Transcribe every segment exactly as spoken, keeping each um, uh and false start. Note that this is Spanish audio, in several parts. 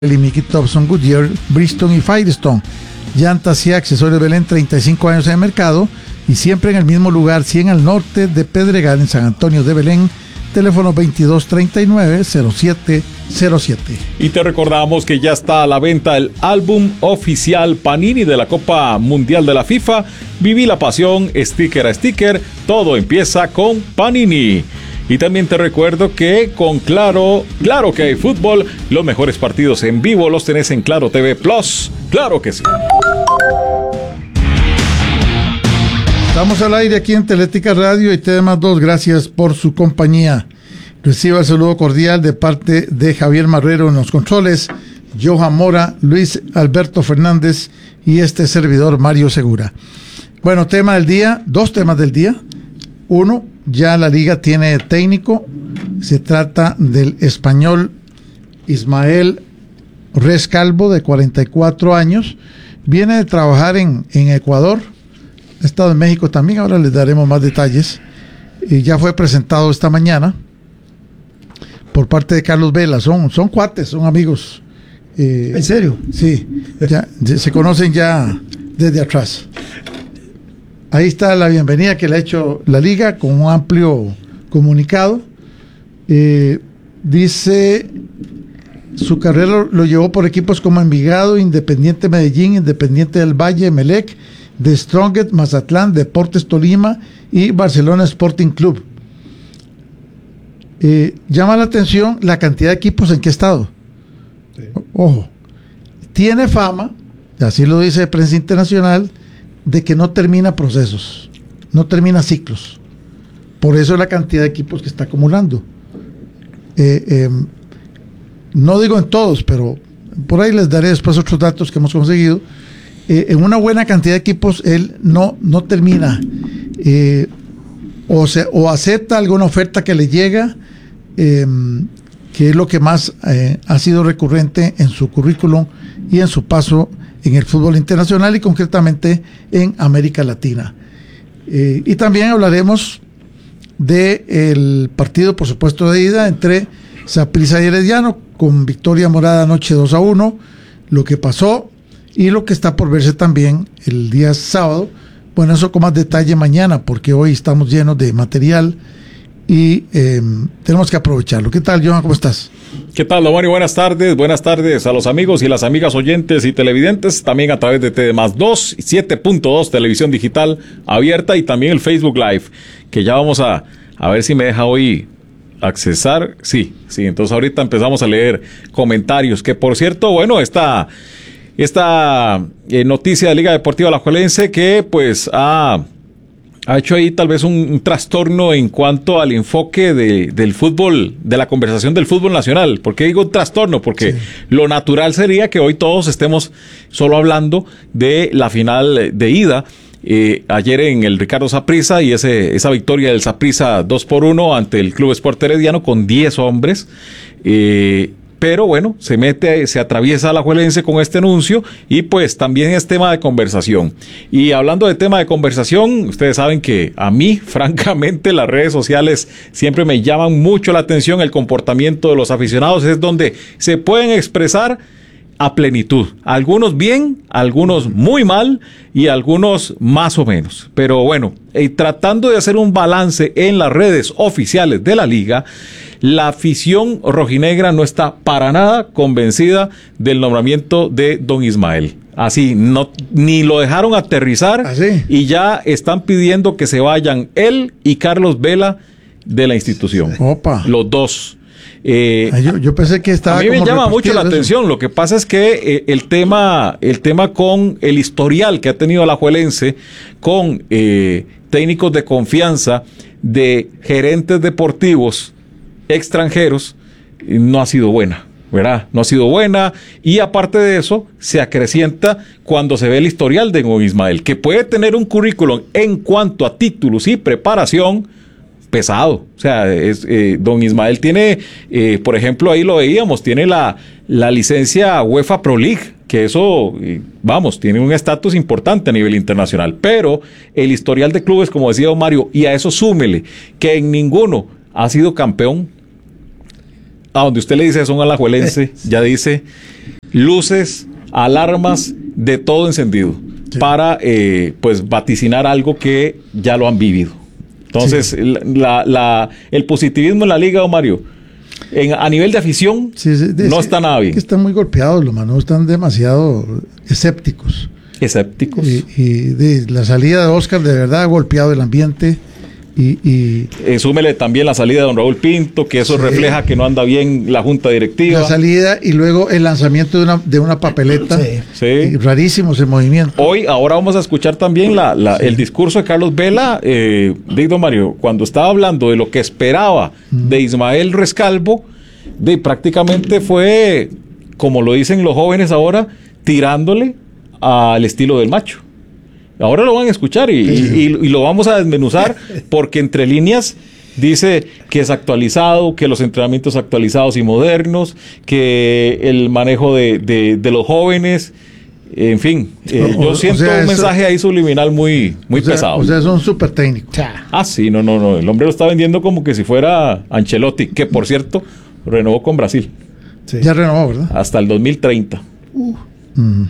y Mickey Thompson, Goodyear, Bridgestone y Firestone. Llantas y accesorios Belén, treinta y cinco años en el mercado y siempre en el mismo lugar, cien al norte de Pedregal, en San Antonio de Belén. Teléfono veintidós treinta y nueve cero siete cero siete. Y te recordamos que ya está a la venta el álbum oficial Panini de la Copa Mundial de la FIFA. Viví la pasión, sticker a sticker, todo empieza con Panini. Y también te recuerdo que con Claro, claro que hay fútbol, los mejores partidos en vivo los tenés en Claro T V Plus. Claro que sí. Estamos al aire aquí en Teletica Radio y T V más dos. Gracias por su compañía. Reciba el saludo cordial de parte de Javier Marrero en los controles, Johan Mora, Luis Alberto Fernández y este servidor Mario Segura. Bueno, tema del día, dos temas del día. Uno, ya la liga tiene técnico. Se trata del español Ismael Rescalvo, de cuarenta y cuatro años. Viene de trabajar en, en Ecuador. Ha estado en México también, ahora les daremos más detalles. Y ya fue presentado esta mañana por parte de Carlos Vela. Son, son cuates, son amigos. Eh, ¿En serio? Sí, ya, se conocen ya desde atrás. Ahí está la bienvenida que le ha hecho la liga con un amplio comunicado. Eh, dice, su carrera lo llevó por equipos como Envigado, Independiente Medellín, Independiente del Valle, Emelec, The Strongest, Mazatlán, Deportes Tolima y Barcelona Sporting Club. Eh, llama la atención la cantidad de equipos en que ha estado. Sí. Ojo, tiene fama, así lo dice Prensa Internacional, de que no termina procesos, no termina ciclos. Por eso la cantidad de equipos que está acumulando. Eh, eh, no digo en todos, pero por ahí les daré después otros datos que hemos conseguido. Eh, en una buena cantidad de equipos él no, no termina. Eh, o, se, o acepta alguna oferta que le llega, eh, que es lo que más eh, ha sido recurrente en su currículum y en su paso en el fútbol internacional y concretamente en América Latina. Eh, y también hablaremos del partido, por supuesto, de ida entre Saprissa y Herediano, con victoria morada anoche dos a uno, lo que pasó y lo que está por verse también el día sábado. Bueno, eso con más detalle mañana, porque hoy estamos llenos de material y eh, tenemos que aprovecharlo. ¿Qué tal, Johan? ¿Cómo estás? ¿Qué tal, Don Mario? Buenas tardes. Buenas tardes a los amigos y las amigas oyentes y televidentes, también a través de T V más dos y siete punto dos Televisión Digital Abierta y también el Facebook Live, que ya vamos a, a ver si me deja hoy accesar. Sí, sí, entonces ahorita empezamos a leer comentarios, que por cierto, bueno, esta, esta eh, noticia de Liga Deportiva Alajuelense que pues ha... ha hecho ahí tal vez un, un trastorno en cuanto al enfoque de, del fútbol, de la conversación del fútbol nacional. ¿Por qué digo trastorno? Porque sí, lo natural sería que hoy todos estemos solo hablando de la final de ida. Eh, ayer en el Ricardo Saprissa y ese, esa victoria del Saprissa dos por uno ante el Club Sport Herediano con diez hombres. Eh, Pero bueno, se mete, se atraviesa a Alajuelense con este anuncio y pues también es tema de conversación. Y hablando de tema de conversación, ustedes saben que a mí, francamente, las redes sociales siempre me llaman mucho la atención. El comportamiento de los aficionados es donde se pueden expresar a plenitud. Algunos bien, algunos muy mal y algunos más o menos. Pero bueno, eh, tratando de hacer un balance en las redes oficiales de la liga, la afición rojinegra no está para nada convencida del nombramiento de don Ismael. Así, no, ni lo dejaron aterrizar. ¿Así? Y ya están pidiendo que se vayan él y Carlos Vela de la institución. Opa. Los dos. Eh, Ay, yo, yo pensé que estaba. a mí me llama mucho la atención. Lo que pasa es que eh, el tema, el tema con el historial que ha tenido Alajuelense con eh, técnicos de confianza de gerentes deportivos extranjeros no ha sido buena, ¿verdad? No ha sido buena y aparte de eso se acrecienta cuando se ve el historial de don Ismael, que puede tener un currículum en cuanto a títulos y preparación pesado. O sea, es, eh, don Ismael tiene, eh, por ejemplo, ahí lo veíamos, tiene la, la licencia UEFA Pro League, que eso, eh, vamos, tiene un estatus importante a nivel internacional, pero el historial de clubes, como decía don Mario, y a eso súmele que en ninguno ha sido campeón. a donde usted le dice son alajuelense, ya dice luces, alarmas, de todo encendido, sí, para eh, pues vaticinar algo que ya lo han vivido. Entonces, sí, la, la, el positivismo en la liga, don Mario, en, a nivel de afición, sí, sí, de, no está nada bien. Están muy golpeados, los manos están demasiado escépticos. Escépticos. Y, y de, la salida de Oscar de verdad ha golpeado el ambiente. Y, y eh, súmele también la salida de don Raúl Pinto, que eso, sí, refleja que no anda bien la junta directiva. La salida y luego el lanzamiento de una, de una papeleta. Sí. Sí. Rarísimo ese movimiento. Hoy, ahora vamos a escuchar también la, la, sí, el discurso de Carlos Vela, eh, de don Mario, cuando estaba hablando de lo que esperaba mm. de Ismael Rescalvo, de prácticamente fue, como lo dicen los jóvenes ahora, tirándole al estilo del macho. Ahora lo van a escuchar y, sí, y, y lo vamos a desmenuzar, porque entre líneas dice que es actualizado, que los entrenamientos actualizados y modernos, que el manejo de, de, de los jóvenes, en fin, eh, o, yo siento o sea, un mensaje eso, ahí subliminal muy, muy o sea, pesado. O sea, es un súper técnico. Ah, sí, no, no, no, el hombre lo está vendiendo como que si fuera Ancelotti, que por cierto renovó con Brasil. Sí. Ya renovó, ¿verdad? Hasta el dos mil treinta. Uh. Mm.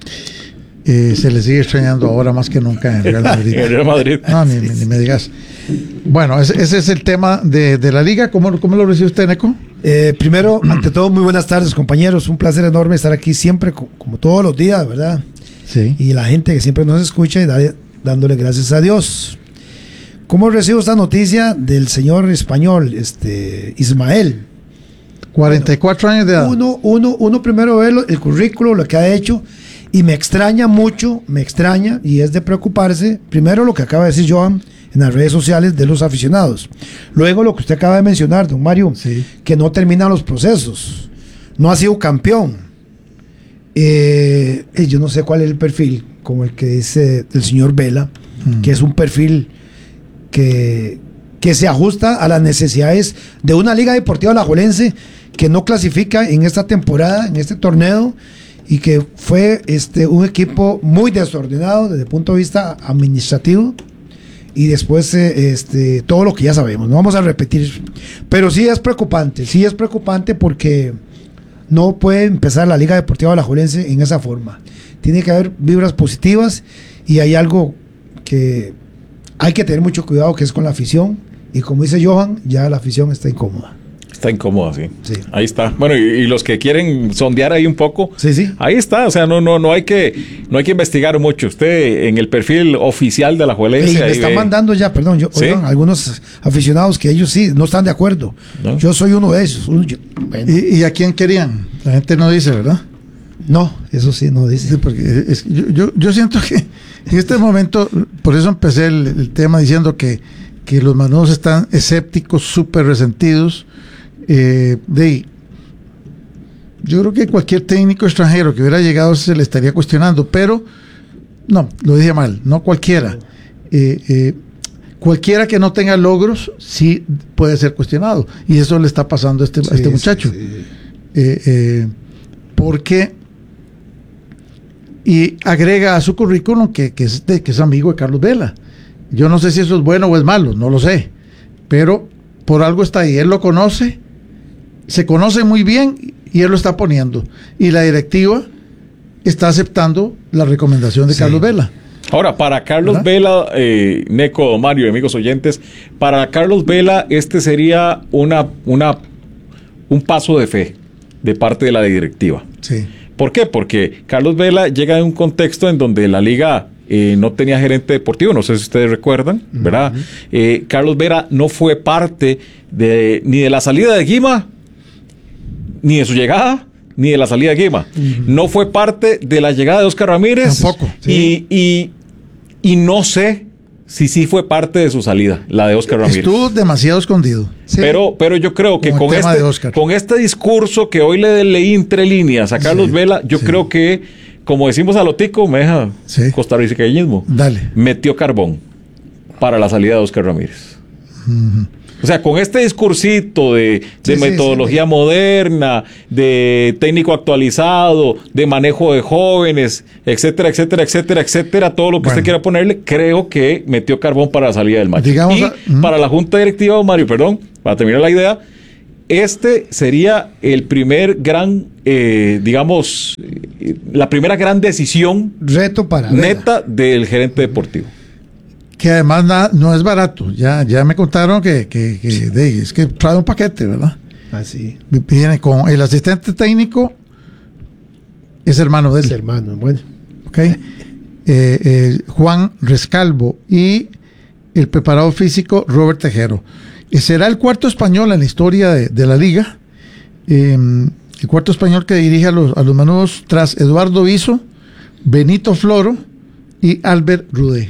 Eh, se le sigue extrañando ahora más que nunca en Real Madrid. En Real Madrid. No, ni, ni me digas. Bueno, ese, ese es el tema de, de la liga. ¿Cómo, cómo lo recibe usted, Neco? Eh, primero, ante todo, muy buenas tardes, compañeros. Un placer enorme estar aquí siempre, como todos los días, ¿verdad? Sí. Y la gente que siempre nos escucha y da, dándole gracias a Dios. ¿Cómo recibo esta noticia del señor español, este Ismael? cuarenta y cuatro bueno, años de edad. Uno, uno, uno primero ve el currículo, lo que ha hecho. Y me extraña mucho, me extraña, y es de preocuparse, primero lo que acaba de decir Johan en las redes sociales de los aficionados. Luego lo que usted acaba de mencionar, don Mario, sí, que no terminan los procesos. No ha sido campeón. Eh, yo no sé cuál es el perfil, como el que dice el señor Vela, mm. que es un perfil que, que se ajusta a las necesidades de una liga deportiva alajuelense que no clasifica en esta temporada, en este torneo, y que fue este un equipo muy desordenado desde el punto de vista administrativo, y después eh, este todo lo que ya sabemos, no vamos a repetir, pero sí es preocupante, sí es preocupante porque no puede empezar la Liga Deportiva Alajuelense en esa forma. Tiene que haber vibras positivas, y hay algo que hay que tener mucho cuidado, que es con la afición, y como dice Johan, ya la afición está incómoda. Está incómoda, sí. sí. Ahí está. Bueno, y, y los que quieren sondear ahí un poco, sí, sí. ahí está. O sea, no, no, no hay que, no hay que investigar mucho. Usted en el perfil oficial de la Alajuelense. Me está mandando ya, perdón, yo, ¿sí? oigan, algunos aficionados que ellos sí no están de acuerdo. ¿No? Yo soy uno de esos. Uno, yo, bueno. ¿Y, ¿Y a quién querían? La gente no dice, ¿verdad? No, eso sí, no dice. Sí, porque es, yo, yo, yo siento que en este momento, por eso empecé el, el tema diciendo que, que los manudos están escépticos, súper resentidos. Eh, de, yo creo que cualquier técnico extranjero que hubiera llegado se le estaría cuestionando, pero no, lo dije mal, no cualquiera. Eh, eh, cualquiera que no tenga logros sí puede ser cuestionado, y eso le está pasando a este, sí, a este muchacho. Sí, sí. Eh, eh, porque y agrega a su currículum que, que, es de, que es amigo de Carlos Vela. Yo no sé si eso es bueno o es malo, no lo sé, pero por algo está ahí, él lo conoce, se conoce muy bien y él lo está poniendo, y la directiva está aceptando la recomendación de sí. Carlos Vela. Ahora, para Carlos ¿verdad? Vela, eh, Neco, Mario, amigos oyentes, para Carlos Vela este sería una, una, un paso de fe de parte de la directiva. Sí. ¿Por qué? Porque Carlos Vela llega de un contexto en donde la liga eh, no tenía gerente deportivo, no sé si ustedes recuerdan, ¿verdad? Uh-huh. Eh, Carlos Vela no fue parte de ni de la salida de Guima, ni de su llegada, ni de la salida de Guima. Uh-huh. No fue parte de la llegada de Oscar Ramírez. Tampoco. Sí. Y, y, y no sé si sí fue parte de su salida, la de Oscar Ramírez. Estuvo demasiado escondido. Sí. Pero, pero yo creo que con este, con este discurso que hoy le leí entre líneas a Carlos sí. Vela, yo sí. creo que, como decimos a Lotico, me deja sí. costarricenseñismo. Dale. Metió carbón para la salida de Oscar Ramírez. Uh-huh. O sea, con este discursito de, de sí, metodología sí, sí. moderna, de técnico actualizado, de manejo de jóvenes, etcétera, etcétera, etcétera, etcétera, todo lo que bueno. usted quiera ponerle, creo que metió carbón para la salida del macho. Digamos y a, uh-huh. para la junta directiva, Mario, perdón, para terminar la idea, este sería el primer gran, eh, digamos, eh, la primera gran decisión reto para neta Vela. Del gerente deportivo. Que además na, no es barato. Ya, ya me contaron que, que, que sí. de, es que trae un paquete, ¿verdad? Así. Viene con el asistente técnico, es hermano de él. Es hermano, bueno. Ok. Eh, eh, Juan Rescalvo y el preparador físico Robert Tejero. Y será el cuarto español en la historia de, de la liga. Eh, el cuarto español que dirige a los, a los Menudos tras Eduardo Viso, Benito Floro y Albert Rudé.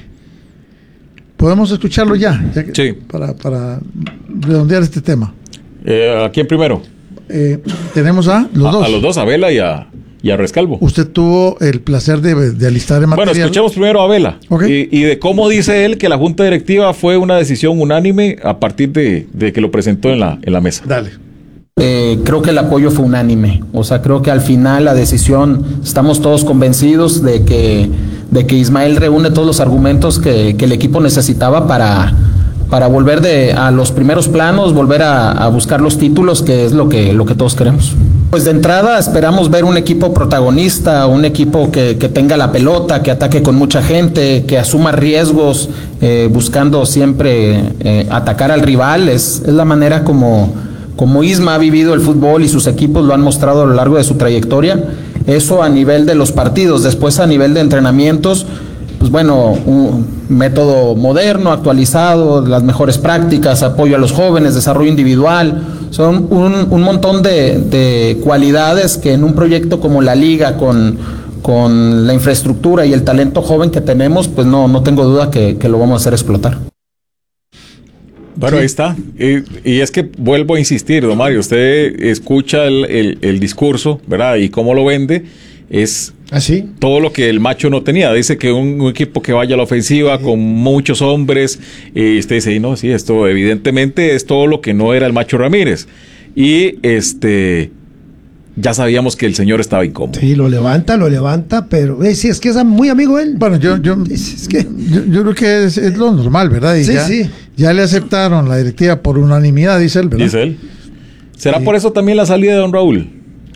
¿Podemos escucharlo ya? ya que, sí. Para, para redondear este tema. Eh, ¿A quién primero? Eh, tenemos a los a, dos. A los dos, a Vela y a, y a Rescalvo. Usted tuvo el placer de, de alistar el material. Bueno, escuchemos primero a Vela. Okay. Y, y de cómo dice él que la Junta Directiva fue una decisión unánime a partir de, de que lo presentó en la, en la mesa. Dale. Eh, creo que el apoyo fue unánime. O sea, creo que al final la decisión, estamos todos convencidos de que, de que Ismael reúne todos los argumentos que, que el equipo necesitaba para... para volver de, a los primeros planos, volver a, a buscar los títulos, que es lo que, lo que todos queremos. Pues de entrada esperamos ver un equipo protagonista, un equipo que, que tenga la pelota, que ataque con mucha gente, que asuma riesgos, eh, buscando siempre eh, atacar al rival. Es, es la manera como, como Isma ha vivido el fútbol y sus equipos lo han mostrado a lo largo de su trayectoria. Eso a nivel de los partidos. Después a nivel de entrenamientos, pues bueno, un método moderno, actualizado, las mejores prácticas, apoyo a los jóvenes, desarrollo individual, son un, un montón de, de cualidades que en un proyecto como la Liga, con, con la infraestructura y el talento joven que tenemos, pues no, no tengo duda que, que lo vamos a hacer explotar. Bueno, sí. Ahí está. Y, y es que vuelvo a insistir, don Mario, usted escucha el, el, el discurso, ¿verdad? Y cómo lo vende, es... ¿Así? Todo lo que el Macho no tenía. Dice que un, un equipo que vaya a la ofensiva sí. con muchos hombres, y usted dice, no, sí, esto evidentemente es todo lo que no era el Macho Ramírez. Y este ya sabíamos que el señor estaba incómodo. Sí, lo levanta, lo levanta, pero eh, sí, es que es muy amigo él. Bueno, yo yo, es que, yo, yo creo que es, es lo normal, ¿verdad? Y sí, ya, sí. ya le aceptaron la directiva por unanimidad, dice él, ¿verdad? Dice él. ¿Será sí. por eso también la salida de don Raúl?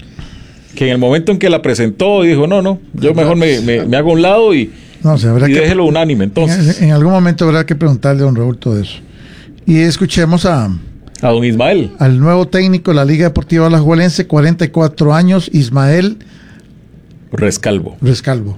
Que en el momento en que la presentó dijo, no, no, yo mejor me, me, me hago a un lado y, no, o sea, y que, déjelo unánime. Entonces, en, en algún momento habrá que preguntarle a don Raúl todo eso. Y escuchemos a a don Ismael, al nuevo técnico de la Liga Deportiva Alajuelense, cuarenta y cuatro años, Ismael Rescalvo. Rescalvo.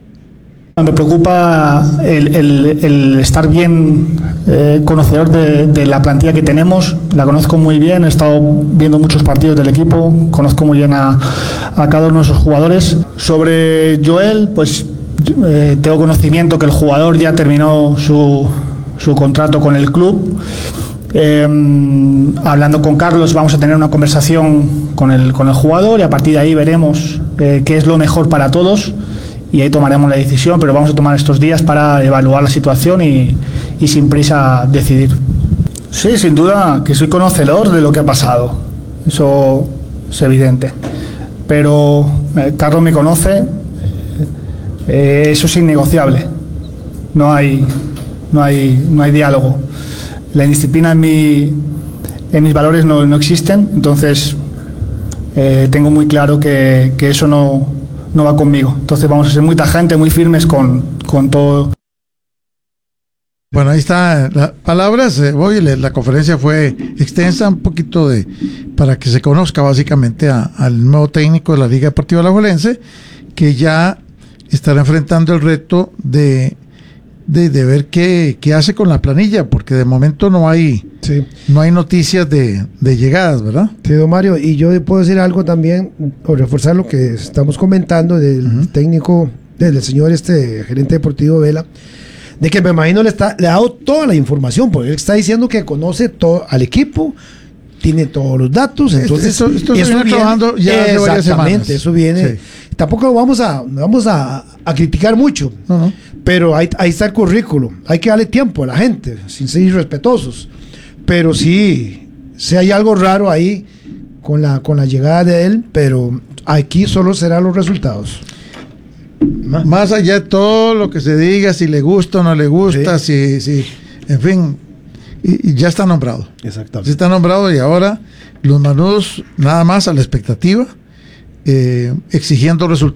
Me preocupa el, el, el estar bien eh, conocedor de, de la plantilla que tenemos. La conozco muy bien, he estado viendo muchos partidos del equipo, conozco muy bien a, a cada uno de nuestros jugadores. Sobre Joel, pues eh, tengo conocimiento que el jugador ya terminó su, su contrato con el club. Eh, hablando con Carlos, vamos a tener una conversación con el, con el jugador y a partir de ahí veremos eh, qué es lo mejor para todos. Y ahí tomaremos la decisión, pero vamos a tomar estos días para evaluar la situación y, y sin prisa decidir. Sí, sin duda que soy conocedor de lo que ha pasado, eso es evidente. Pero eh, Carlos me conoce, eh, eso es innegociable, no hay, no hay, no hay diálogo. La indisciplina en, mi, en mis valores no, no existen, entonces eh, tengo muy claro que, que eso no... no va conmigo. Entonces vamos a ser muy tajantes, muy firmes con, con todo. Bueno, ahí está las palabras. Eh, hoy la, la conferencia fue extensa, un poquito de para que se conozca básicamente a, al nuevo técnico de la Liga Deportiva Alajuelense, que ya estará enfrentando el reto de, de, de ver qué, qué hace con la planilla, porque de momento no hay sí. no hay noticias de, de llegadas, ¿verdad? Sí, don Mario, y yo puedo decir algo también, o reforzar lo que estamos comentando del uh-huh. técnico, del señor este gerente deportivo Vela, de que me imagino le, está, le ha dado toda la información, porque él está diciendo que conoce todo al equipo, tiene todos los datos, entonces esto, esto, esto eso viene viene, trabajando ya hace varias semanas. Eso viene, sí. Tampoco vamos a vamos a, a criticar mucho, no, no. pero ahí, ahí está el currículum, hay que darle tiempo a la gente, sin ser irrespetuosos, pero sí, sí hay algo raro ahí con la, con la llegada de él, pero aquí solo serán los resultados. Más allá de todo lo que se diga, si le gusta o no le gusta, sí. si, si, en fin, y, y ya está nombrado. Exactamente. Ya está nombrado y ahora los manudos nada más a la expectativa, eh, exigiendo resultados.